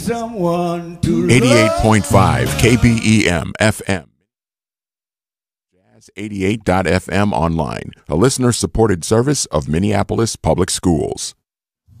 Someone to 88.5 KBEM FM. Jazz 88.fm online, a listener-supported service of Minneapolis Public Schools.